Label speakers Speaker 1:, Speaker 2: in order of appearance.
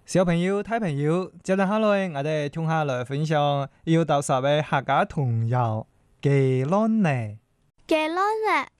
Speaker 1: 小朋友、大朋友，接下來我哋聽下來分享要到十位客家童謠《雞卵呢》。
Speaker 2: 雞卵呢？